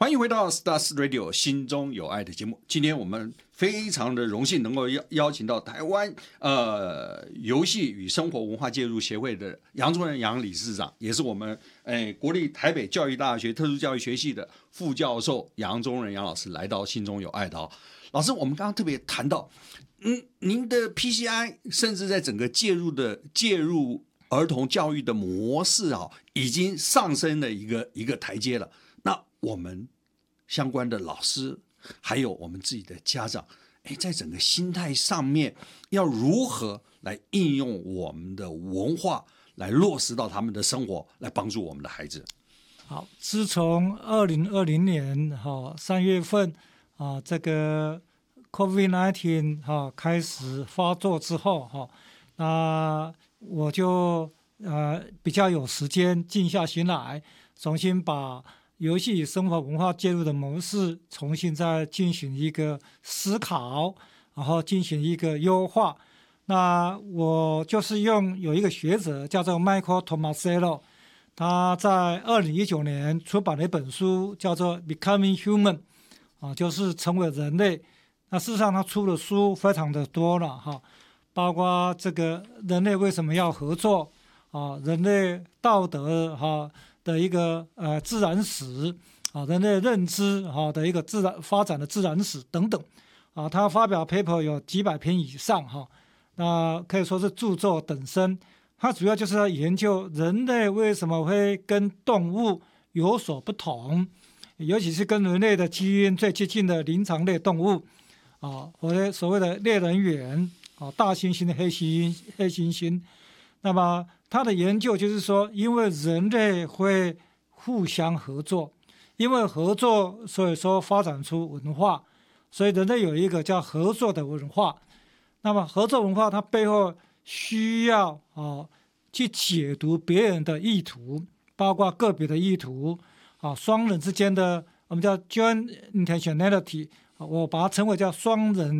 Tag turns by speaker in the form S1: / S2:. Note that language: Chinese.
S1: 欢迎回到 Stars Radio 心中有爱的节目。今天我们非常的荣幸能够邀请到台湾游戏与生活文化介入协会的杨宗仁杨理事长，也是我们国立台北教育大学特殊教育学系的副教授杨宗仁杨老师来到心中有爱的。老师，我们刚刚特别谈到，您的 PCI 甚至在整个介入儿童教育的模式已经上升了一个台阶了。那我们相关的老师，还有我们自己的家长，在整个心态上面，要如何来应用我们的文化，来落实到他们的生活，来帮助我们的孩子。
S2: 好，自从2020年3月份这个 COVID-19 开始发作之后那我就比较有时间静下心来，重新把游戏与生活文化介入的模式重新再进行一个思考，然后进行一个优化。那我就是有一个学者叫做 Michael Tomasello， 他在2019年出版了一本书叫做 Becoming Human， 就是成为人类。那事实上他出的书非常的多了包括这个人类为什么要合作人类道德的一个自然史人类认知的一个自然发展的自然史等等他发表 paper 有几百篇以上那可以说是著作等身。他主要就是要研究人类为什么会跟动物有所不同，尤其是跟人类的基因最接近的灵长类动物或者所谓的猎人猿大猩猩的黑猩猩。那么他的研究就是说，因为人类会互相合作，因为合作所以说发展出文化，所以人类有一个叫合作的文化。那么合作文化它背后需要去解读别人的意图，包括个别的意图双人之间的我们叫 joint intentionality， 我把它称为叫双人